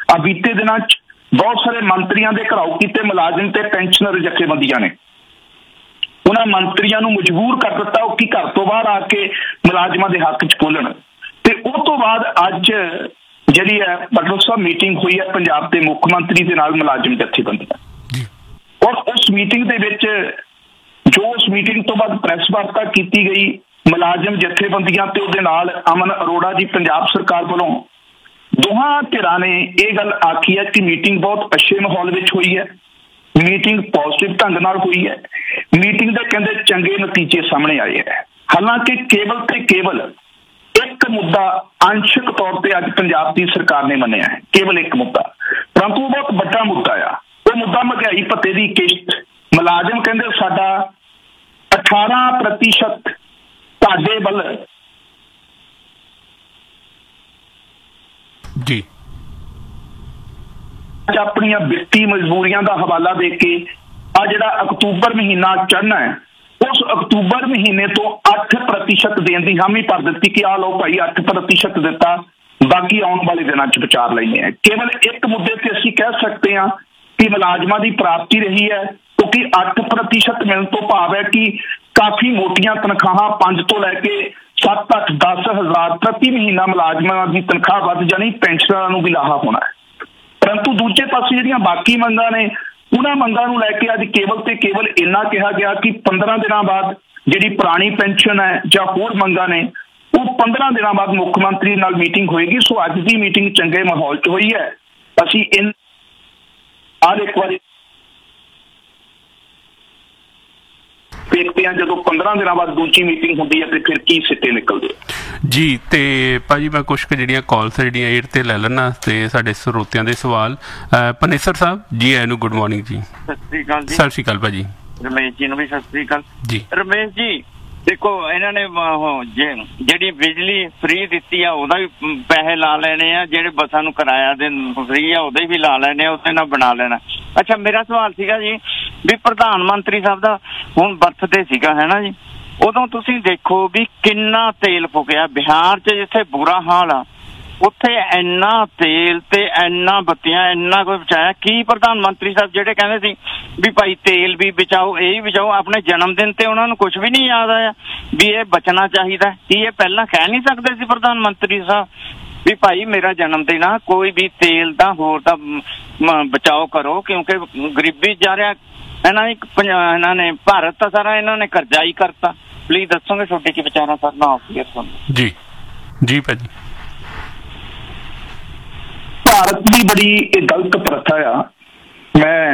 ਬੀਤੇ ਦਿਨਾਂ 'ਚ ਬਹੁਤ ਸਾਰੇ ਮੰਤਰੀਆਂ ਦੇ ਘਿਰਾਓ ਕੀਤੇ ਮੁਲਾਜ਼ਮ ਤੇ ਪੈਨਸ਼ਨਰ ਜਥੇਬੰਦੀਆਂ ਨੇ। ਉਹਨਾਂ ਮੰਤਰੀਆਂ ਨੂੰ ਮਜਬੂਰ ਕਰ ਦਿੱਤਾ ਉਹ ਕਿ ਘਰ ਤੋਂ ਬਾਹਰ ਆ ਕੇ ਮੁਲਾਜ਼ਮਾਂ ਦੇ ਹੱਕ 'ਚ ਬੋਲਣ। ਤੇ ਉਹ ਤੋਂ ਬਾਅਦ ਅੱਜ ਜਿਹੜੀ ਹੈ ਪਟਵਾਰੀ ਸਾਹਿਬ ਮੀਟਿੰਗ ਹੋਈ ਹੈ ਪੰਜਾਬ ਦੇ ਮੁੱਖ ਮੰਤਰੀ ਦੇ ਨਾਲ ਮੁਲਾਜ਼ਮ ਜਥੇਬੰਦੀਆਂ, ਔਰ ਉਸ ਮੀਟਿੰਗ ਦੇ ਵਿੱਚ ਜੋ ਉਸ ਮੀਟਿੰਗ ਤੋਂ ਬਾਅਦ ਪ੍ਰੈਸ ਵਾਰਤਾ ਕੀਤੀ ਗਈ ਮੁਲਾਜ਼ਮ ਜਥੇਬੰਦੀਆਂ ਤੇ ਉਹਦੇ ਨਾਲ ਅਮਨ ਅਰੋੜਾ ਜੀ ਪੰਜਾਬ ਸਰਕਾਰ ਵੱਲੋਂ, ਦੋਹਾਂ ਧਿਰਾਂ ਨੇ ਇਹ ਗੱਲ ਆਖੀ ਹੈ ਕਿ ਮੀਟਿੰਗ ਬਹੁਤ ਅੱਛੇ ਮਾਹੌਲ ਵਿੱਚ ਹੋਈ ਹੈ, ਮੀਟਿੰਗ ਪੋਜ਼ਿਟਿਵ ਢੰਗ ਨਾਲ ਹੋਈ ਹੈ, ਮੀਟਿੰਗ ਦੇ ਕਹਿੰਦੇ ਚੰਗੇ ਨਤੀਜੇ ਸਾਹਮਣੇ ਆਏ ਹੈ। ਹਾਲਾਂਕਿ ਕੇਵਲ ਤੇ ਕੇਵਲ ਇੱਕ ਮੁੱਦਾ ਅੰਸ਼ਕ ਤੌਰ ਤੇ ਅੱਜ ਪੰਜਾਬ ਦੀ ਸਰਕਾਰ ਨੇ ਮੰਨਿਆ ਹੈ, ਕੇਵਲ ਇੱਕ ਮੁੱਦਾ, ਪਰੰਤੂ ਉਹ ਬਹੁਤ ਵੱਡਾ ਮੁੱਦਾ ਆ। ਉਹ ਮੁੱਦਾ ਮਹਿੰਗਾਈ ਭੱਤੇ ਦੀ ਕਿਸ਼ਤ। ਮੁਲਾਜ਼ਮ ਕਹਿੰਦੇ ਸਾਡਾ 18% ਤੁਹਾਡੇ ਵੱਲ ਜੀ ਆਪਣੀਆਂ ਵਿੱਤੀ ਮਜਬੂਰੀਆਂ ਦਾ ਹਵਾਲਾ ਦੇ ਕੇ ਆ ਜਿਹੜਾ ਅਕਤੂਬਰ ਮਹੀਨਾ ਚੜ੍ਹਨਾ ਹੈ, ਉਸ ਅਕਤੂਬਰ ਮਹੀਨੇ ਤੋਂ 8% ਦੇਣ ਦੀ ਹਾਮੀ ਭਰ ਦਿੱਤੀ ਕਿ ਆ ਲਓ ਭਾਈ 8% ਦਿੱਤਾ, ਬਾਕੀ ਆਉਣ ਵਾਲੇ ਦਿਨਾਂ 'ਚ ਵਿਚਾਰ ਲੈਣੇ ਹੈ। ਕੇਵਲ ਇੱਕ ਮੁੱਦੇ ਤੇ ਅਸੀਂ ਕਹਿ ਸਕਦੇ ਹਾਂ ਕਿ ਮੁਲਾਜ਼ਮਾਂ ਦੀ ਪ੍ਰਾਪਤੀ ਰਹੀ ਹੈ, ਕਿਉਂਕਿ 8% ਮਿਲਣ ਤੋਂ ਭਾਵ ਹੈ ਕਿ ਕਾਫੀ ਮੋਟੀਆਂ ਤਨਖਾਹਾਂ 5 ਤੋਂ ਲੈ ਕੇ 7, 8, 10 ਹਜ਼ਾਰ ਪ੍ਰਤੀ ਮਹੀਨਾ ਮੁਲਾਜ਼ਮਾਂ ਦੀ ਤਨਖਾਹ ਵੱਧ ਜਾਣੀ, ਪੈਨਸ਼ਨਰਾਂ ਨੂੰ ਵੀ ਲਾਹਾ ਹੋਣਾ ਹੈ। ਪਰੰਤੂ ਦੂਜੇ ਪਾਸੇ ਜਿਹੜੀਆਂ ਬਾਕੀ ਮੰਗਾਂ ਨੇ ਉਹਨਾਂ ਮੰਗਾਂ ਨੂੰ ਲੈ ਕੇ ਅੱਜ ਕੇਵਲ ਤੇ ਕੇਵਲ ਇੰਨਾ ਕਿਹਾ ਗਿਆ ਕਿ 15 ਦਿਨਾਂ ਬਾਅਦ ਜਿਹੜੀ ਪੁਰਾਣੀ ਪੈਨਸ਼ਨ ਹੈ ਜਾਂ ਹੋਰ ਮੰਗਾਂ ਨੇ ਉਹ 15 ਦਿਨਾਂ ਬਾਅਦ ਮੁੱਖ ਮੰਤਰੀ ਨਾਲ ਮੀਟਿੰਗ ਹੋਏਗੀ। ਸੋ ਅੱਜ ਦੀ ਮੀਟਿੰਗ ਚੰਗੇ ਮਾਹੌਲ 'ਚ ਹੋਈ ਹੈ। ਅਸੀਂ ਇੱਕ ਵਾਰੀ ਦੇਖਦੇ ਹਾਂ ਜਦੋਂ 15 ਦਿਨਾਂ ਬਾਅਦ ਦੂਜੀ ਮੀਟਿੰਗ ਹੁੰਦੀ ਹੈ ਤੇ ਫਿਰ ਕੀ ਸਿੱਟੇ ਨਿਕਲਦੇ ਜੀ। ਤੇ ਭਾਜੀ ਮੈਂ ਕੁਛ ਕੁ ਜਿਹੜੀਆਂ ਕਾਲਸ ਜਿਹੜੀਆਂ ਏਅਰ ਤੇ ਲੈ ਲੈਣਾ ਤੇ ਸਾਡੇ ਸਰੋਤਿਆਂ ਦੇ ਸਵਾਲ। ਪਨੇਸਰ ਸਾਹਿਬ ਜੀ ਆਇਆਂ ਨੂੰ ਗੁੱਡ ਮਾਰਨਿੰਗ ਜੀ। ਸਤਿ ਸ੍ਰੀ ਅਕਾਲ ਜੀ। ਸਤਿ ਸ੍ਰੀ ਅਕਾਲ ਭਾਜੀ। ਰਮੇਸ਼ ਜੀ ਨੂੰ ਵੀ ਸਤਿ ਸ੍ਰੀ ਅਕਾਲ ਜੀ। ਰਮੇਸ਼ ਜੀ ਦੇਖੋ ਇਹਨਾਂ ਨੇ ਜਿਹੜੀ ਬਿਜਲੀ ਫ੍ਰੀ ਦਿੱਤੀ ਆ ਉਹਦਾ ਵੀ ਪੈਸੇ ਲਾ ਲੈਣੇ ਆ, ਜਿਹੜੇ ਬੱਸਾਂ ਨੂੰ ਕਿਰਾਇਆ ਦੇ ਫ੍ਰੀ ਆ ਉਹਦੇ ਵੀ ਲਾ ਲੈਣੇ ਆ, ਉਹਦੇ ਨਾਲ ਬਣਾ ਲੈਣਾ। ਅੱਛਾ ਮੇਰਾ ਸਵਾਲ ਸੀਗਾ ਜੀ ਵੀ ਪ੍ਰਧਾਨ ਮੰਤਰੀ ਸਾਹਿਬ ਦਾ ਹੁਣ ਬਰਥਡੇ ਸੀਗਾ ਹੈ ਨਾ ਜੀ, ਉਦੋਂ ਤੁਸੀਂ ਦੇਖੋ ਵੀ ਕਿੰਨਾ ਤੇਲ ਫੁਕਿਆ ਬਿਹਾਰ 'ਚ, ਜਿੱਥੇ ਬੁਰਾ ਹਾਲ ਆ ਉੱਥੇ ਇੰਨਾ ਤੇਲ ਤੇ ਇੰਨਾ ਬੱਤੀਆਂ ਇੰਨਾ ਕੁਝ ਬਚਾਇਆ। ਕੀ ਪ੍ਰਧਾਨ ਮੰਤਰੀ ਸਾਹਿਬ ਜਿਹੜੇ ਕਹਿੰਦੇ ਸੀ ਵੀ ਭਾਈ ਤੇਲ ਵੀ ਬਚਾਓ ਇਹ ਵੀ ਬਚਾਓ, ਆਪਣੇ ਜਨਮ ਦਿਨ ਤੇ ਉਹਨਾਂ ਨੂੰ ਕੁਝ ਵੀ ਨਹੀਂ ਯਾਦ ਆਇਆ ਵੀ ਇਹ ਬਚਣਾ ਚਾਹੀਦਾ? ਕੀ ਇਹ ਪਹਿਲਾਂ ਕਹਿ ਨਹੀਂ ਸਕਦੇ ਸੀ ਪ੍ਰਧਾਨ ਮੰਤਰੀ ਸਾਹਿਬ ਵੀ ਭਾਈ ਮੇਰਾ ਜਨਮ ਦਿਨ ਆ, ਕੋਈ ਵੀ ਤੇਲ ਦਾ ਹੋਰ ਦਾ ਬਚਾਓ ਕਰੋ, ਕਿਉਂਕਿ ਗਰੀਬੀ ਜਾ ਰਿਹਾ ਇਹਨਾਂ ਨੇ ਭਾਰਤ ਤਾਂ ਸਾਰਾ ਇਹਨਾਂ ਨੇ ਕਰਜ਼ਾ ਹੀ ਕਰਤਾ। ਪਲੀਜ਼ ਦੱਸੋਗੇ ਤੁਹਾਡੇ ਕੀ ਵਿਚਾਰਾਂ ਸਰ? ਨਾ ਜੀ ਜੀ ਭਾਜੀ। ਭਾਰਤ ਦੀ ਬੜੀ ਇਹ ਗਲਤ ਪ੍ਰਥਾ ਆ। ਮੈਂ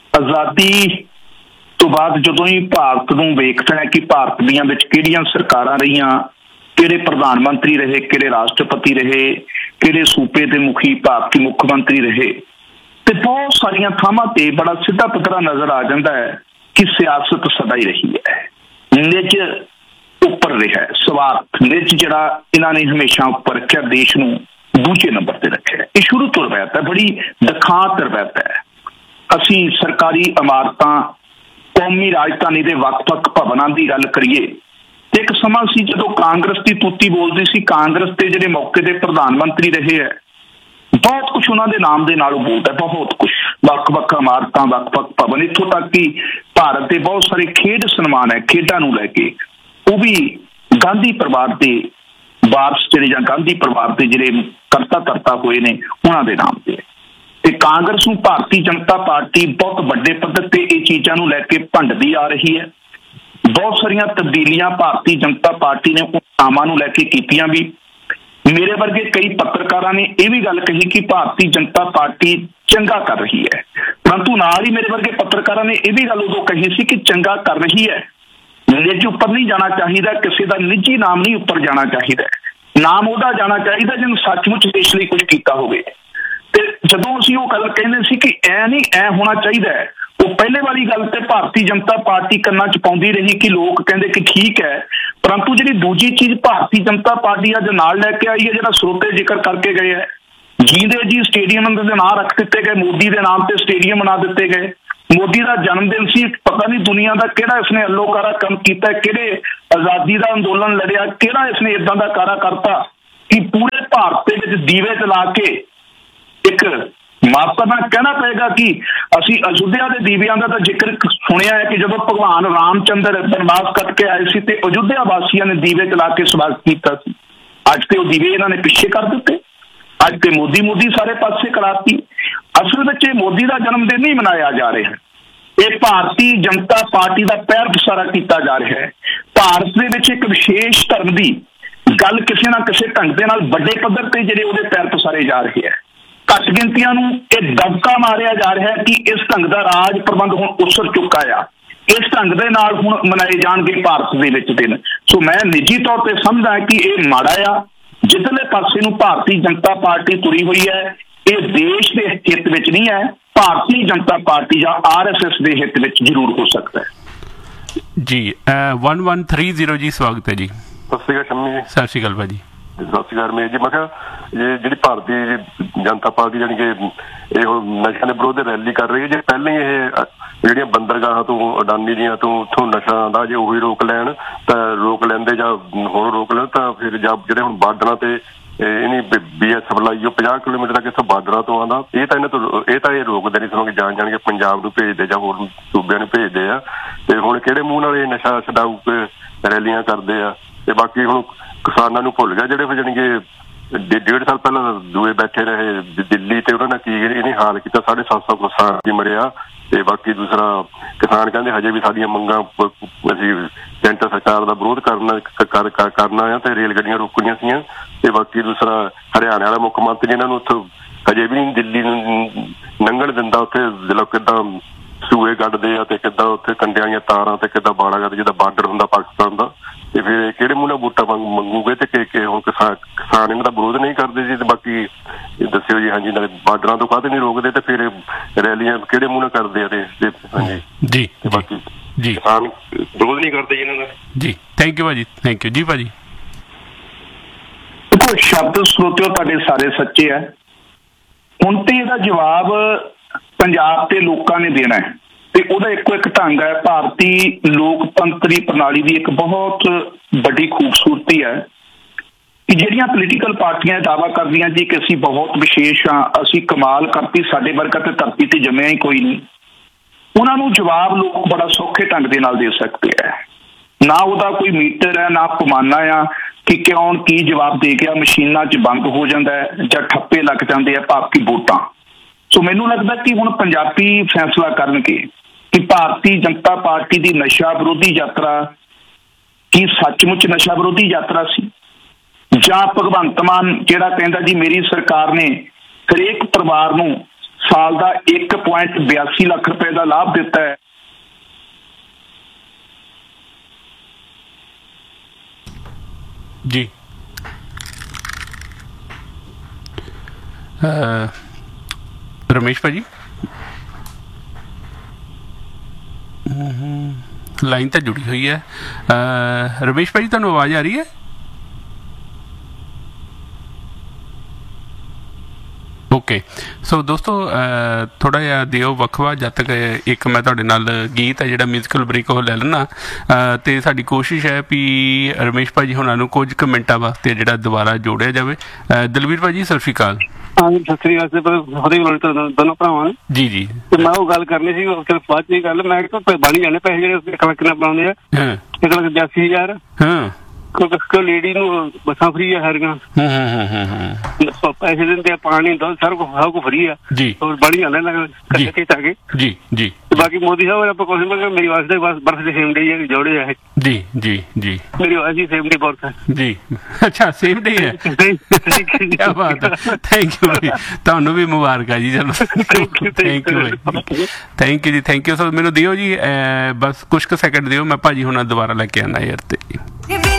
ਆਜ਼ਾਦੀ ਤੋਂ ਬਾਅਦ ਜਦੋਂ ਹੀ ਭਾਰਤ ਨੂੰ ਵੇਖਦਾ ਕਿ ਭਾਰਤ ਦੀਆਂ ਵਿੱਚ ਕਿਹੜੀਆਂ ਸਰਕਾਰਾਂ ਰਹੀਆਂ, ਕਿਹੜੇ ਪ੍ਰਧਾਨ ਮੰਤਰੀ ਰਹੇ, ਕਿਹੜੇ ਰਾਸ਼ਟਰਪਤੀ ਰਹੇ, ਕਿਹੜੇ ਸੂਬੇ ਦੇ ਮੁਖੀ ਭਾਰਤੀ ਮੁੱਖ ਮੰਤਰੀ ਰਹੇ, ਤੇ ਬਹੁਤ ਸਾਰੀਆਂ ਥਾਵਾਂ ਤੇ ਬੜਾ ਸਿੱਧਾ ਪੱਧਰਾ ਨਜ਼ਰ ਆ ਜਾਂਦਾ ਹੈ ਕਿ ਸਿਆਸਤ ਸਦਾ ਹੀ ਰਹੀ ਹੈ, ਨਿੱਜ ਉੱਪਰ ਰਿਹਾ, ਸਵਾਰਥ ਨਿੱਜ ਜਿਹੜਾ ਇਹਨਾਂ ਨੇ ਹਮੇਸ਼ਾ ਉੱਪਰ ਰੱਖਿਆ, ਦੇਸ਼ ਨੂੰ ਦੂਜੇ ਨੰਬਰ ਤੇ ਰੱਖਿਆ। ਇਹ ਸ਼ੁਰੂ ਤੋਂ ਰਵਾਇਤ ਹੈ, ਬੜੀ ਦਿਖਾਤ ਰਵਾਇਤ ਹੈ। ਅਸੀਂ ਸਰਕਾਰੀ ਇਮਾਰਤਾਂ, ਕੌਮੀ ਰਾਜਧਾਨੀ ਦੇ ਵੱਖ-ਵੱਖ ਭਵਨਾਂ ਦੀ ਗੱਲ ਕਰੀਏ ਤੇ ਇੱਕ ਸਮਾਂ ਸੀ ਜਦੋਂ ਕਾਂਗਰਸ ਦੀ ਤੂਤੀ ਬੋਲਦੀ ਸੀ, ਕਾਂਗਰਸ ਦੇ ਜਿਹੜੇ ਮੌਕੇ ਦੇ ਪ੍ਰਧਾਨ ਮੰਤਰੀ ਰਹੇ ਹੈ ਬਹੁਤ ਕੁਛ ਉਹਨਾਂ ਦੇ ਨਾਮ ਦੇ ਨਾਲ ਬੋਲਦਾ, ਬਹੁਤ ਕੁਛ, ਵੱਖ-ਵੱਖ ਇਮਾਰਤਾਂ, ਵੱਖ-ਵੱਖ ਭਵਨ, ਇੱਥੋਂ ਤੱਕ ਕਿ ਭਾਰਤ ਦੇ ਬਹੁਤ ਸਾਰੇ ਖੇਡ ਸਨਮਾਨ ਹੈ ਖੇਡਾਂ ਨੂੰ ਲੈ ਕੇ, ਉਹ ਵੀ ਗਾਂਧੀ ਪਰਿਵਾਰ ਦੇ ਵਾਰਸ ਜਿਹੜੇ ਜਾਂ ਗਾਂਧੀ ਪਰਿਵਾਰ ਦੇ ਜਿਹੜੇ ਕਰਤਾ ਧਰਤਾ ਹੋਏ ਨੇ ਉਹਨਾਂ ਦੇ ਨਾਮ ਤੇ। ਤੇ ਕਾਂਗਰਸ ਨੂੰ ਭਾਰਤੀ ਜਨਤਾ ਪਾਰਟੀ ਬਹੁਤ ਵੱਡੇ ਪੱਧਰ ਤੇ ਇਹ ਚੀਜ਼ਾਂ ਨੂੰ ਲੈ ਕੇ ਭੰਡਦੀ ਆ ਰਹੀ ਹੈ। ਬਹੁਤ ਸਾਰੀਆਂ ਤਬਦੀਲੀਆਂ ਭਾਰਤੀ ਜਨਤਾ ਪਾਰਟੀ ਨੇ ਉਹ ਨਾਮਾਂ ਨੂੰ ਲੈ ਕੇ ਕੀਤੀਆਂ ਵੀ। ਮੇਰੇ ਵਰਗੇ ਕਈ ਪੱਤਰਕਾਰਾਂ ਨੇ ਇਹ ਵੀ ਗੱਲ ਕਹੀ ਕਿ ਭਾਰਤੀ ਜਨਤਾ ਪਾਰਟੀ ਚੰਗਾ ਕਰ ਰਹੀ ਹੈ, ਪਰੰਤੂ ਨਾਲ ਹੀ ਮੇਰੇ ਵਰਗੇ ਪੱਤਰਕਾਰਾਂ ਨੇ ਇਹ ਵੀ ਗੱਲ ਉਦੋਂ ਕਹੀ ਸੀ ਕਿ ਚੰਗਾ ਕਰ ਰਹੀ ਹੈ, ਨਿੱਜ ਉੱਪਰ ਨਹੀਂ ਜਾਣਾ ਚਾਹੀਦਾ, ਕਿਸੇ ਦਾ ਨਿੱਜੀ ਨਾਮ ਨਹੀਂ ਉੱਪਰ ਜਾਣਾ ਚਾਹੀਦਾ, ਨਾਮ ਉਹਦਾ ਜਾਣਾ ਚਾਹੀਦਾ ਜਿਹਨੂੰ ਸੱਚਮੁੱਚ ਦੇਸ਼ ਲਈ ਕੁਝ ਕੀਤਾ ਹੋਵੇ। ਤੇ ਜਦੋਂ ਅਸੀਂ ਉਹ ਗੱਲ ਕਹਿੰਦੇ ਸੀ ਕਿ ਐ ਨਹੀਂ ਐ ਹੋਣਾ ਚਾਹੀਦਾ ਹੈ, ਉਹ ਪਹਿਲੇ ਵਾਲੀ ਗੱਲ ਤੇ ਭਾਰਤੀ ਜਨਤਾ ਪਾਰਟੀ ਕੰਨਾਂ 'ਚ ਪਾਉਂਦੀ ਰਹੀ ਕਿ ਲੋਕ ਕਹਿੰਦੇ ਕਿ ਠੀਕ ਹੈ, ਪਰੰਤੂ ਜਿਹੜੀ ਦੂਜੀ ਚੀਜ਼ ਭਾਰਤੀ ਜਨਤਾ ਪਾਰਟੀ ਅੱਜ ਨਾਲ ਲੈ ਕੇ ਆਈ ਹੈ, ਜਿਹੜਾ ਸਰੋਤੇ ਜ਼ਿਕਰ ਕਰਕੇ ਗਏ ਹੈ, ਜੀਂਦੇ ਜੀ ਸਟੇਡੀਅਮ ਦੇ ਨਾਂ ਰੱਖ ਦਿੱਤੇ ਗਏ, ਮੋਦੀ ਦੇ ਨਾਮ ਤੇ ਸਟੇਡੀਅਮ ਬਣਾ ਦਿੱਤੇ ਗਏ। ਮੋਦੀ ਦਾ ਜਨਮ ਦਿਨ ਸੀ, ਪਤਾ ਨਹੀਂ ਦੁਨੀਆ ਦਾ ਕਿਹੜਾ ਇਸਨੇ ਅੱਲੋਕਾਰਾ ਕੰਮ ਕੀਤਾ, ਕਿਹੜੇ ਆਜ਼ਾਦੀ ਦਾ ਅੰਦੋਲਨ ਲੜਿਆ, ਕਿਹੜਾ ਇਸਨੇ ਏਦਾਂ ਦਾ ਕਾਰਾ ਕਰਤਾ ਕਿ ਪੂਰੇ ਭਾਰਤ ਦੇ ਵਿੱਚ ਦੀਵੇ ਜਲਾ ਕੇ ਇੱਕ ਮਾਫ ਕਰਨਾ, ਕਹਿਣਾ ਪਏਗਾ ਕਿ ਅਸੀਂ ਅਯੁੱਧਿਆ ਦੇ ਦੀਵਿਆਂ ਦਾ ਤਾਂ ਜ਼ਿਕਰ ਸੁਣਿਆ ਹੈ ਕਿ ਜਦੋਂ ਭਗਵਾਨ ਰਾਮ ਚੰਦਰ ਬਨਵਾਸ ਕੱਟ ਕੇ ਆਏ ਸੀ ਤੇ ਅਯੁੱਧਿਆ ਵਾਸੀਆਂ ਨੇ ਦੀਵੇ ਚਲਾ ਕੇ ਸਵਾਗਤ ਕੀਤਾ ਸੀ। ਅੱਜ ਤੇ ਉਹ ਦੀਵੇ ਇਹਨਾਂ ਨੇ ਪਿੱਛੇ ਕਰ ਦਿੱਤੇ। ਅੱਜ ਤੇ ਮੋਦੀ ਸਾਰੇ ਪਾਸੇ ਕਰਾਤੀ। ਅਸਲ ਵਿੱਚ ਇਹ ਮੋਦੀ ਦਾ ਜਨਮ ਦਿਨ ਨਹੀਂ ਮਨਾਇਆ ਜਾ ਰਿਹਾ, ਇਹ ਭਾਰਤੀ ਜਨਤਾ ਪਾਰਟੀ ਦਾ ਪੈਰ ਪਸਾਰਾ ਕੀਤਾ ਜਾ ਰਿਹਾ ਹੈ। ਭਾਰਤ ਦੇ ਵਿੱਚ ਇੱਕ ਵਿਸ਼ੇਸ਼ ਧਰਮ ਦੀ ਗੱਲ ਕਿਸੇ ਨਾ ਕਿਸੇ ਢੰਗ ਦੇ ਨਾਲ ਵੱਡੇ ਪੱਧਰ ਤੇ ਜਿਹੜੇ ਉਹਦੇ ਪੈਰ ਪਸਾਰੇ ਜਾ ਰਹੇ ਹੈ। ਘੱਟ ਗਿਣਤੀਆਂ ਨੂੰ ਇਹ ਦਬਕਾ ਮਾਰਿਆ ਜਾ ਰਿਹਾ ਹੈ ਕਿ ਇਸ ਢੰਗ ਦਾ ਰਾਜ ਪ੍ਰਬੰਧ ਹੁਣ ਉਸਰ ਚੁੱਕਾ ਆ, ਇਸ ਢੰਗ ਦੇ ਨਾਲ ਹੁਣ ਮਨਾਏ ਜਾਣਗੇ ਭਾਰਤ ਦੇ ਵਿੱਚ ਦਿਨ। ਸੋ ਮੈਂ ਨਿੱਜੀ ਤੌਰ ਤੇ ਸਮਝਦਾ ਕਿ ਇਹ ਮਾੜਾ ਆ। ਜਿੱਧਰਲੇ ਪਾਸੇ ਨੂੰ ਭਾਰਤੀ ਜਨਤਾ ਪਾਰਟੀ ਤੁਰੀ ਹੋਈ ਹੈ, ਇਹ ਦੇਸ਼ ਦੇ ਹਿੱਤ ਵਿੱਚ ਨਹੀਂ ਹੈ, ਭਾਰਤੀ ਜਨਤਾ ਪਾਰਟੀ ਜਾਂ RSS ਦੇ ਹਿੱਤ ਵਿੱਚ ਜ਼ਰੂਰ ਹੋ ਸਕਦਾ ਹੈ। ਜੀ 1130 ਜੀ ਸਵਾਗਤ ਹੈ ਜੀ। ਸਤਿ ਸ਼੍ਰੀ ਅਕਾਲ ਸ਼ੰਮੀ ਜੀ। ਸਤਿ ਸ਼੍ਰੀ ਅਕਾਲ ਭਾਜੀ। ਸਤਿ ਸ਼੍ਰੀ ਅਕਾਲ ਜੀ। ਮੈਂ ਕਿਹਾ ਇਹ ਜਿਹੜੀ ਭਾਰਤੀ ਜਨਤਾ ਪਾਰਟੀ ਜਾਣੀ ਕਿ ਇਹ ਨਸ਼ਿਆਂ ਦੇ ਵਿਰੋਧ ਰੈਲੀ ਕਰ ਰਹੀ ਹੈ, ਜੇ ਪਹਿਲਾਂ ਹੀ ਇਹ ਜਿਹੜੀਆਂ ਬੰਦਰਗਾਹਾਂ ਤੋਂ ਅਡਾਨੀ ਦੀਆਂ ਤੋਂ ਉੱਥੋਂ ਨਸ਼ਾ ਦਾ ਜੇ ਉਹੀ ਰੋਕ ਲੈਣ ਤਾਂ ਰੋਕ ਲੈਂਦੇ ਜਾਂ ਹੁਣ ਰੋਕ ਲੈਣ ਤਾਂ ਫਿਰ ਜਾਂ ਜਿਹੜੇ ਹੁਣ ਬਾਰਡਰਾਂ ਤੇ ਇਹਨੀ BSF ਲਾਈ ਉਹ 50 ਕਿਲੋਮੀਟਰ ਤੱਕ ਇੱਥੋਂ ਬਾਰਡਰਾਂ ਤੋਂ ਆਉਂਦਾ, ਇਹ ਤਾਂ ਇਹਨਾਂ ਤੋਂ ਇਹ ਰੋਕਦੇ ਨਹੀਂ ਸਮਾਂ ਜਾਣ ਕੇ ਪੰਜਾਬ ਨੂੰ ਭੇਜਦੇ ਜਾਂ ਹੋਰ ਸੂਬਿਆਂ ਨੂੰ ਭੇਜਦੇ ਆ। ਤੇ ਹੁਣ ਕਿਹੜੇ ਮੂੰਹ ਨਾਲ ਇਹ ਨਸ਼ਾ ਛਡਾਊ ਰੈਲੀਆਂ ਕਰਦੇ ਆ। ਤੇ ਬਾਕੀ ਹੁਣ ਕਿਸਾਨਾਂ ਨੂੰ ਭੁੱਲ ਗਿਆ ਜਿਹੜੇ ਫਿਰ ਜਾਣੀ ਕਿ 1.5 ਸਾਲ ਪਹਿਲਾਂ ਦੂਏ ਬੈਠੇ ਰਹੇ ਦਿੱਲੀ ਤੇ ਉਹਨਾਂ ਨੇ ਕੀ ਇਹਨੇ ਹਾਲ ਕੀਤਾ, 750 ਕਿਸਾਨ ਵੀ ਮਰਿਆ। ਤੇ ਬਾਕੀ ਦੂਸਰਾ ਕਿਸਾਨ ਕਹਿੰਦੇ ਹਜੇ ਵੀ ਸਾਡੀਆਂ ਮੰਗਾਂ ਅਸੀਂ ਸੈਂਟਰ ਸਰਕਾਰ ਦਾ ਵਿਰੋਧ ਕਰਨਾ ਆ ਤੇ ਰੇਲ ਗੱਡੀਆਂ ਰੋਕਣੀਆਂ ਸੀਗੀਆਂ। ਤੇ ਬਾਕੀ ਦੂਸਰਾ ਹਰਿਆਣਾ ਵਾਲਾ ਮੁੱਖ ਮੰਤਰੀ ਇਹਨਾਂ ਨੂੰ ਉੱਥੋਂ ਹਜੇ ਵੀ ਦਿੱਲੀ ਨੂੰ ਲੰਘਣ ਦਿੰਦਾ। ਉੱਥੇ ਲੋਕ ਕਿੱਦਾਂ ਸੂਏ ਕੱਢਦੇ ਆ ਤੇ ਕਿੱਦਾਂ ਉੱਥੇ ਕੰਡਿਆਂ ਦੀਆਂ ਤਾਰਾਂ ਤੇ ਕਿੱਦਾਂ ਬਾੜਾ ਕਰਦੇ ਜਿੱਦਾਂ ਬਾਰਡਰ ਹੁੰਦਾ ਪਾਕਿਸਤਾਨ ਦਾ। ਤੇ ਫਿਰ ਕਿਹੜੇ ਮੂੰਹ ਨਾਲ ਵੋਟਾਂ ਮੰਗੂਗੇ ਤੇ ਕਿ ਹੁਣ ਕਿਸਾਨ ਇਹਨਾਂ ਦਾ ਵਿਰੋਧ ਨਹੀਂ ਕਰਦੇ ਜੀ। ਤੇ ਬਾਕੀ ਦੱਸਿਓ ਜੀ। ਹਾਂਜੀ, ਨਾਲੇ ਬਾਰਡਰਾਂ ਤੋਂ ਕਾਹਤੇ ਨਹੀਂ ਰੋਕਦੇ ਤੇ ਫਿਰ ਰੈਲੀਆਂ ਕਿਹੜੇ ਮੂੰਹ ਨਾਲ ਕਰਦੇ ਆ ਤੇ ਹਾਂਜੀ ਜੀ ਬਾਕੀ ਜੀ ਕਿਸਾਨ ਵਿਰੋਧ ਨਹੀਂ ਕਰਦੇ ਜੀ ਇਹਨਾਂ ਦਾ। ਜੀ ਥੈਂਕ ਯੂ ਭਾਜੀ। ਥੈਂਕ ਯੂ ਜੀ ਭਾਜੀ। ਦੇਖੋ ਸ਼ਬਦ ਸਰੋਤਿਓ ਤੁਹਾਡੇ ਸਾਰੇ ਸੱਚੇ ਹੈ। ਹੁਣ ਤੇ ਇਹਦਾ ਜਵਾਬ ਪੰਜਾਬ ਦੇ ਲੋਕਾਂ ਨੇ ਦੇਣਾ ਹੈ ਤੇ ਉਹਦਾ ਇੱਕੋ ਇੱਕ ਢੰਗ ਹੈ। ਭਾਰਤੀ ਲੋਕਤੰਤਰੀ ਪ੍ਰਣਾਲੀ ਦੀ ਇੱਕ ਬਹੁਤ ਵੱਡੀ ਖੂਬਸੂਰਤੀ ਹੈ ਕਿ ਜਿਹੜੀਆਂ ਪੋਲੀਟੀਕਲ ਪਾਰਟੀਆਂ ਦਾਅਵਾ ਕਰਦੀਆਂ ਜੀ ਕਿ ਅਸੀਂ ਬਹੁਤ ਵਿਸ਼ੇਸ਼ ਹਾਂ, ਅਸੀਂ ਕਮਾਲ ਕਰਤੀ, ਸਾਡੇ ਵਰਗਾ ਤੇ ਧਰਤੀ ਤੇ ਜੰਮਿਆ ਹੀ ਕੋਈ ਨਹੀਂ, ਉਹਨਾਂ ਨੂੰ ਜਵਾਬ ਲੋਕ ਬੜਾ ਸੌਖੇ ਢੰਗ ਦੇ ਨਾਲ ਦੇ ਸਕਦੇ ਹੈ। ਨਾ ਉਹਦਾ ਕੋਈ ਮੀਟਰ ਹੈ, ਨਾ ਪੈਮਾਨਾ ਆ ਕਿ ਕਿਉਂ ਕੀ ਜਵਾਬ ਦੇ ਗਿਆ, ਮਸ਼ੀਨਾਂ 'ਚ ਬੰਦ ਹੋ ਜਾਂਦਾ ਹੈ ਜਾਂ ਠੱਪੇ ਲੱਗ ਜਾਂਦੇ ਆ ਭਾਵ ਕਿ ਵੋਟਾਂ। ਸੋ ਮੈਨੂੰ ਲੱਗਦਾ ਕਿ ਹੁਣ ਪੰਜਾਬੀ ਫੈਸਲਾ ਕਰਨਗੇ ਕਿ ਭਾਰਤੀ ਜਨਤਾ ਪਾਰਟੀ ਦੀ ਨਸ਼ਾ ਵਿਰੋਧੀ ਯਾਤਰਾ ਕੀ ਸੱਚਮੁੱਚ ਨਸ਼ਾ ਵਿਰੋਧੀ ਯਾਤਰਾ ਸੀ ਜਾਂ ਭਗਵੰਤ ਮਾਨ ਜਿਹੜਾ ਕਹਿੰਦਾ ਜੀ ਮੇਰੀ ਸਰਕਾਰ ਨੇ ਹਰੇਕ ਪਰਿਵਾਰ ਨੂੰ ਸਾਲ ਦਾ 1.82 ਲੱਖ ਰੁਪਏ ਦਾ ਲਾਭ ਦਿੱਤਾ ਹੈ। ਜੀ ਰਮੇਸ਼ ਭਾਜੀ ਲਾਈਨ ਤਾਂ ਜੁੜੀ ਹੋਈ ਹੈ। ਰਮੇਸ਼ ਭਾਜੀ ਤੁਹਾਨੂੰ ਆਵਾਜ਼ ਆ ਰਹੀ ਹੈ? ਓਕੇ ਸੋ ਦੋਸਤੋ ਥੋੜ੍ਹਾ ਜਿਹਾ ਦਿਓ ਵਕਫਾ ਜਦ ਤੱਕ ਇੱਕ ਮੈਂ ਤੁਹਾਡੇ ਨਾਲ ਗੀਤ ਹੈ ਜਿਹੜਾ ਮਿਊਜ਼ੀਕਲ ਬ੍ਰੇਕ ਉਹ ਲੈ ਲੈਣਾ। ਅਤੇ ਸਾਡੀ ਕੋਸ਼ਿਸ਼ ਹੈ ਵੀ ਰਮੇਸ਼ ਭਾਜੀ ਹੁਣਾਂ ਨੂੰ ਕੁਝ ਕੁ ਮਿੰਟਾਂ ਵਾਸਤੇ ਜਿਹੜਾ ਦੁਬਾਰਾ ਜੋੜਿਆ ਜਾਵੇ। ਦਲਵੀਰ ਭਾਜੀ ਸਤਿ ਸ਼੍ਰੀ ਅਕਾਲ। ਸਤਿ ਸ੍ਰੀ ਅਕਾਲ ਦੋਨੋਂ ਭਰਾਵਾਂ ਨੂੰ। ਜੀ ਜੀ ਤੇ ਮੈਂ ਉਹ ਗੱਲ ਕਰਨੀ ਸੀ ਬਾਅਦ ਚ ਗੱਲ ਮੈਂ ਬਣ ਜਾਣੇ ਪੈਸੇ ਜਿਹੜੇ 1 ਲੱਖ ਨਾਲ ਬਣਾਉਂਦੇ ਆ 1,82,000 ਕਿਉਂ ਲੇਡੀ ਨੂੰ ਬੱਸਾਂ ਫਰੀ ਆ ਸਾਰੀਆਂ ਪੈਸੇ ਦਿੰਦੇ ਆ ਪਾਣੀ ਦੁੱਧ ਸਭ ਕੁਝ ਫਰੀ ਆ ਬਣ ਜਾਂਦੇ ਜੀ ਜੀ। ਬਾਕੀ ਮੋਦੀ ਸਾਹਿਬ ਆਪਾਂ ਕੁਛ ਮੇਰੀ ਵਾਸਤੇ ਬਰਥ ਦੇ ਸੇਮ ਡੇ ਜੋੜੇ ਆ ਜੀ ਜੀ ਜੀ ਮੇਰੀ ਵਾਸਤੇ ਸੇਮ ਡੇ ਬਰਥ ਜੀ। ਅੱਛਾ ਸੇਮ ਡੇ ਹੈ। ਕੀ ਬਾਤ ਹੈ। ਥੈਂਕ ਯੂ ਭਾਈ ਤੁਹਾਨੂੰ ਵੀ ਮੁਬਾਰਕਾਂ ਜੀ। ਚਲੋ ਥੈਂਕ ਯੂ ਥੈਂਕ ਯੂ ਜੀ ਥੈਂਕ ਯੂ। ਸੋ ਮੈਨੂੰ ਦਿਓ ਜੀ ਬਸ ਕੁਛ ਕੁ ਸੈਕਿੰਡ ਦਿਓ ਮੈਂ ਭਾਜੀ ਹੁਣ ਦੁਬਾਰਾ ਲੈ ਕੇ ਆਉਣਾ ਯਾਰ ਤੇ